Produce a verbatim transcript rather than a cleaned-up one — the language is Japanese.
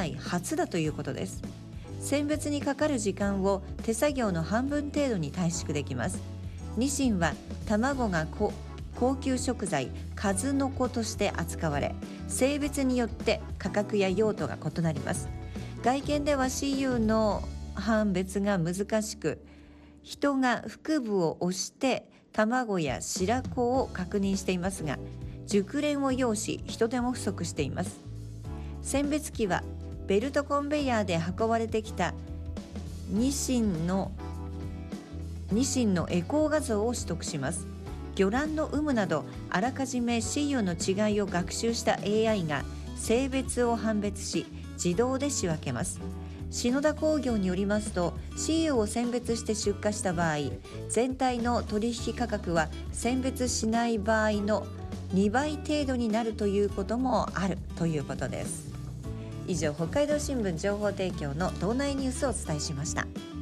内初だということです。選別にかかる時間を手作業の半分程度に短縮できます。ニシンは卵が高級食材数の子として扱われ、性別によって価格や用途が異なります。外見では雌雄の判別が難しく、人が腹部を押して卵や白子を確認していますが、熟練を要し人手も不足しています。選別機はベルトコンベヤーで運ばれてきたニシンのニシンのエコー画像を取得します。魚卵の有無などあらかじめ雌雄の違いを学習した エーアイ が性別を判別し自動で仕分けます。篠田工業によりますと、雌雄を選別して出荷した場合、全体の取引価格は選別しない場合のにばい程度になるということもあるということです。以上、北海道新聞情報提供の道内ニュースをお伝えしました。